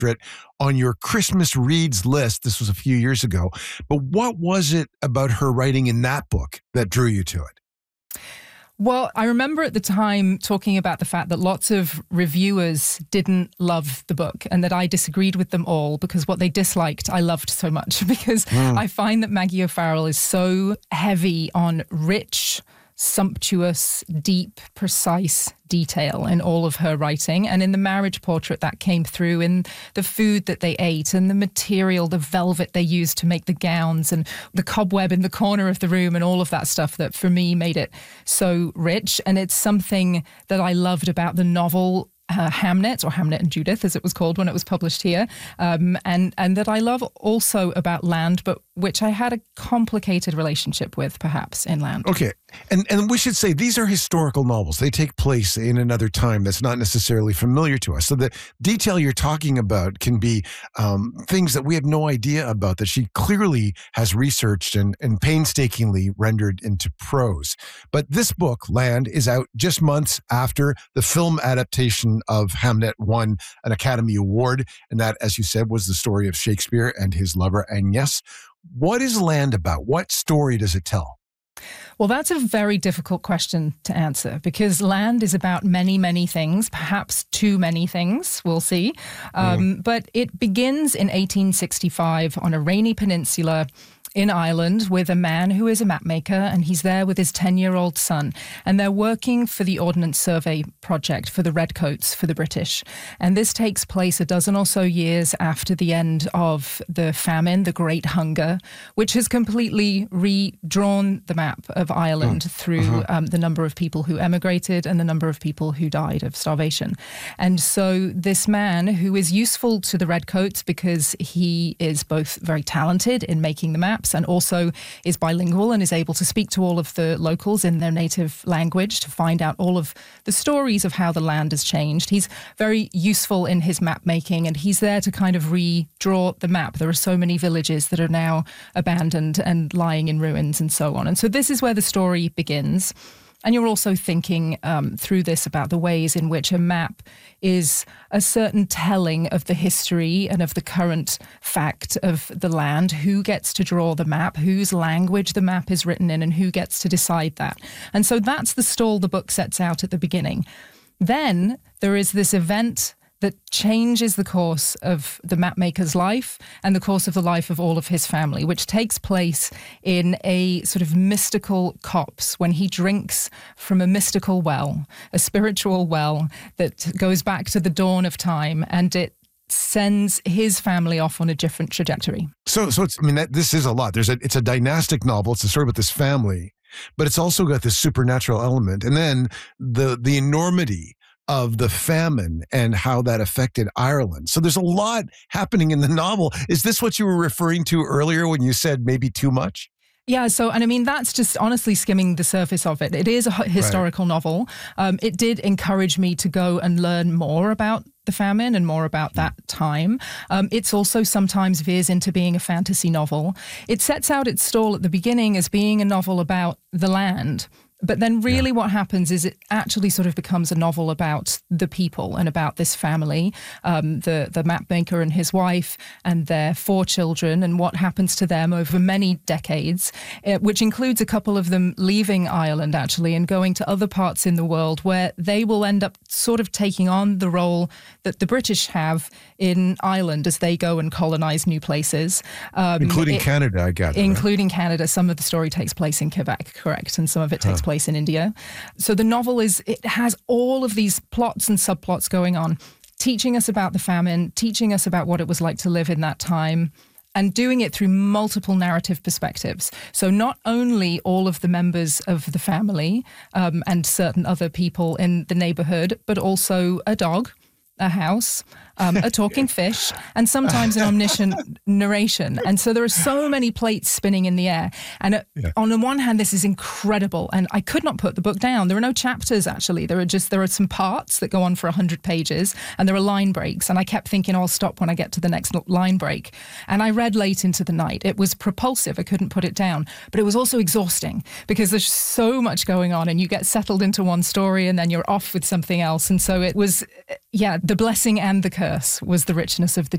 portrait on your Christmas reads list. This was a few years ago. But what was it about her writing in that book that drew you to it? Well, I remember at the time talking about the fact that lots of reviewers didn't love the book and that I disagreed with them all because what they disliked, I loved so much because I find that Maggie O'Farrell is so heavy on rich, sumptuous, deep, precise detail in all of her writing. And in the marriage portrait, that came through in the food that they ate and the material, the velvet they used to make the gowns and the cobweb in the corner of the room and all of that stuff that for me made it so rich. And it's something that I loved about the novel Hamnet, or Hamnet and Judith, as it was called when it was published here, and that I love also about Land, but which I had a complicated relationship with, perhaps, in Land. Okay, and we should say these are historical novels. They take place in another time that's not necessarily familiar to us. So the detail you're talking about can be things that we have no idea about that she clearly has researched and painstakingly rendered into prose. But this book, Land, is out just months after the film adaptation of Hamnet won an Academy Award. And that, as you said, was the story of Shakespeare and his lover, Agnes. What is Land about? What story does it tell? Well, that's a very difficult question to answer because Land is about many, many things, perhaps too many things, we'll see. But it begins in 1865 on a rainy peninsula in Ireland with a man who is a map maker, and he's there with his 10-year-old son. And they're working for the Ordnance Survey project for the Redcoats, for the British. And this takes place a dozen or so years after the end of the famine, the Great Hunger, which has completely redrawn the map of Ireland through the number of people who emigrated and the number of people who died of starvation. And so this man, who is useful to the Redcoats because he is both very talented in making the map, and also is bilingual and is able to speak to all of the locals in their native language to find out all of the stories of how the land has changed. He's very useful in his map making, and he's there to kind of redraw the map. There are so many villages that are now abandoned and lying in ruins and so on. And so this is where the story begins. And you're also thinking through this about the ways in which a map is a certain telling of the history and of the current fact of the land, who gets to draw the map, whose language the map is written in, and who gets to decide that. And so that's the stall the book sets out at the beginning. Then there is this event that changes the course of the mapmaker's life and the course of the life of all of his family, which takes place in a sort of mystical copse when he drinks from a mystical well, a spiritual well that goes back to the dawn of time, and it sends his family off on a different trajectory. So it's, I mean, this is a lot. It's a dynastic novel. It's a story about this family, but it's also got this supernatural element. And then the enormity of the famine and how that affected Ireland. So there's a lot happening in the novel. Is this what you were referring to earlier when you said maybe too much? Yeah, and I mean, that's just honestly skimming the surface of it. It is a historical novel. It did encourage me to go and learn more about the famine and more about that time. It's also sometimes veers into being a fantasy novel. It sets out its stall at the beginning as being a novel about the land. But then really what happens is it actually sort of becomes a novel about the people and about this family, the map maker and his wife and their 4 children, and what happens to them over many decades, which includes a couple of them leaving Ireland actually and going to other parts in the world where they will end up sort of taking on the role that the British have in Ireland as they go and colonize new places. Including Canada, I gather. Including Canada. Some of the story takes place in Quebec, correct, and some of it takes place in India. So the novel it has all of these plots and subplots going on, teaching us about the famine, teaching us about what it was like to live in that time, and doing it through multiple narrative perspectives. So not only all of the members of the family and certain other people in the neighborhood, but also a dog, a house, a talking fish, and sometimes an omniscient narration. And so there are so many plates spinning in the air. And on the one hand, this is incredible. And I could not put the book down. There are no chapters, actually. There are some parts that go on for 100 pages, and there are line breaks. And I kept thinking, I'll stop when I get to the next line break. And I read late into the night. It was propulsive. I couldn't put it down. But it was also exhausting because there's so much going on, and you get settled into one story, and then you're off with something else. And so it was, the blessing and the curse was the richness of the